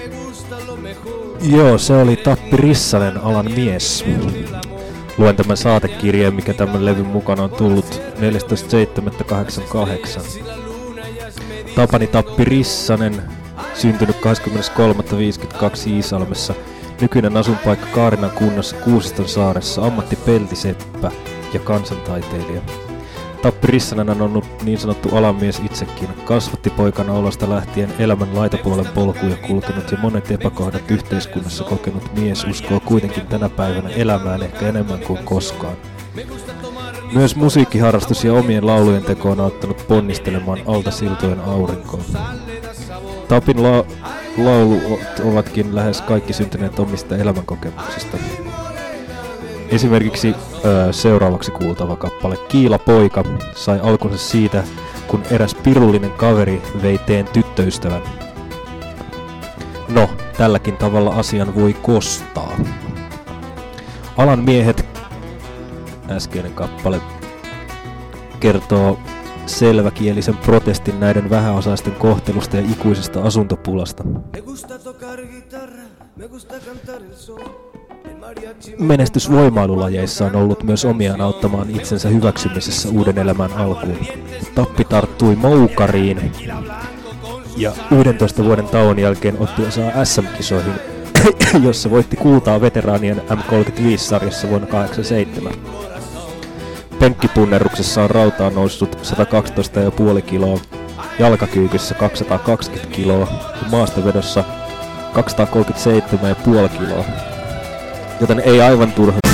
Joo, se oli Tappi Rissanen, Alan mies. Luen tämän saatekirjeen, mikä tämän levyn mukana on tullut 14.7.88. Tapani Tappi Rissanen, syntynyt 23.52 Iisalmessa. Nykyinen asunpaikka Kaarinan kunnassa Kuusiston saaressa, ammatti peltiseppä ja kansantaiteilija. Tappi Rissanen on ollut niin sanottu alamies itsekin. Kasvatti poikana olosta lähtien elämän laitapuolen polkuja kulkenut ja monet epäkohdat yhteiskunnassa kokenut mies uskoo kuitenkin tänä päivänä elämään ehkä enemmän kuin koskaan. Myös musiikkiharrastus ja omien laulujen teko on auttanut ponnistelemaan alta siltojen aurinkoon. Tapin laulut ovatkin lähes kaikki syntyneet omista elämänkokemuksista. Esimerkiksi seuraavaksi kuultava kappale Kiila poika sai alkunsa siitä, kun eräs pirullinen kaveri vei teen tyttöystävän. No, tälläkin tavalla asian voi kostaa. Alan miehet, äskeinen kappale, kertoo selväkielisen protestin näiden vähäosaisten kohtelusta ja ikuisesta asuntopulasta. Menestys voimailulajeissa on ollut myös omiaan auttamaan itsensä hyväksymisessä uuden elämän alkuun. Tappi tarttui moukariin ja 11 vuoden tauon jälkeen otti osaa SM-kisoihin, jossa voitti kultaa veteraanien M35-sarjassa vuonna 1987. Penkkipunneruksessa on rautaa noussut 112,5 kiloa, jalkakyykyssä 220 kiloa ja maastovedossa 237,5 kiloa. Joten ei aivan turha